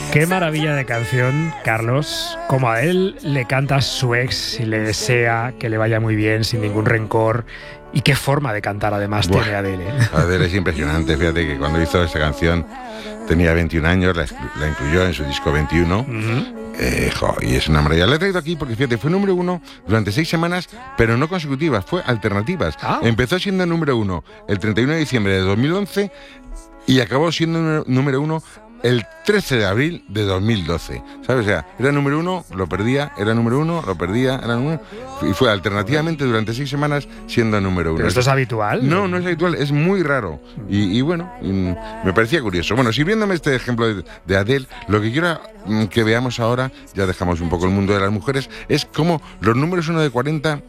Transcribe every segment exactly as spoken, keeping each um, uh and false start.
Qué maravilla de canción, Carlos. Como a él le canta a su ex y le desea que le vaya muy bien, sin ningún rencor. Y qué forma de cantar además Buah, tiene Adele, ¿eh? Adele es impresionante. Fíjate que cuando hizo esta canción tenía veintiún años, la, la incluyó en su disco veintiuno. Uh-huh. Eh, jo, y es una maravilla. La he traído aquí porque, fíjate, fue número uno durante seis semanas, pero no consecutivas, fue alternativas. Ah. Empezó siendo número uno el treinta y uno de diciembre de dos mil once y acabó siendo número uno el trece de abril de dos mil doce, ¿sabes? O sea, era número uno, lo perdía, era número uno, lo perdía, era número uno, y fue alternativamente durante seis semanas siendo número uno. ¿Pero esto es habitual? No, no es habitual, es muy raro. Y, y bueno, y me parecía curioso. Bueno, sirviéndome este ejemplo de, de Adele, lo que quiero que veamos ahora, ya dejamos un poco el mundo de las mujeres, es cómo los números uno de cuarenta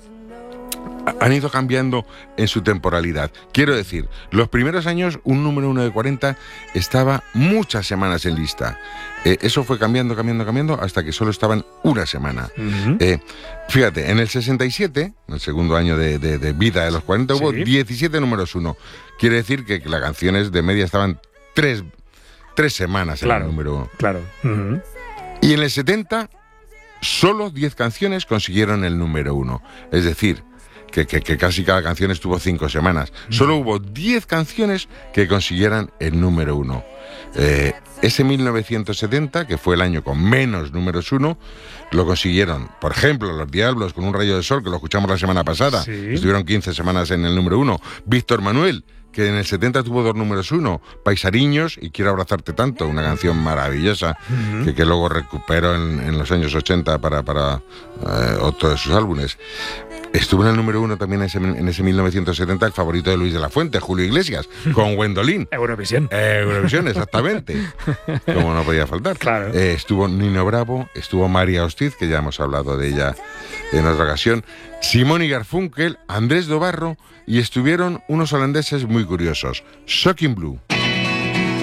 han ido cambiando en su temporalidad. Quiero decir, los primeros años un número uno de cuarenta estaba muchas semanas en lista. Eh, eso fue cambiando, cambiando, cambiando hasta que solo estaban una semana. Uh-huh. Eh, fíjate, en el sesenta y siete, en el segundo año de, de, de vida de los cuarenta, ¿sí? Hubo diecisiete números uno. Quiere decir que las canciones de media estaban tres, tres semanas claro, en el número uno. Claro. Uh-huh. Y en el setenta, solo diez canciones consiguieron el número uno. Es decir, Que, que, que casi cada canción estuvo cinco semanas. Solo hubo diez canciones que consiguieran el número uno. Eh, ese mil novecientos setenta, que fue el año con menos números uno, lo consiguieron, por ejemplo, Los Diablos con Un rayo de sol, que lo escuchamos la semana pasada. ¿Sí? Estuvieron quince semanas en el número uno. Víctor Manuel, que en el setenta tuvo dos números uno, Paisariños y Quiero abrazarte tanto, una canción maravillosa, uh-huh. que, que luego recuperó en, en los años ochenta para, para eh, otro de sus álbumes. Estuvo en el número uno también en ese, en ese mil novecientos setenta el favorito de Luis de la Fuente, Julio Iglesias, con Gwendolyn. Eurovisión. Eh, Eurovisión, exactamente. Como no podía faltar. Claro. Eh, estuvo Nino Bravo, estuvo María Hostiz, que ya hemos hablado de ella en otra ocasión, Simón y Garfunkel, Andrés Dobarro, y estuvieron unos holandeses muy curiosos, Shocking Blue.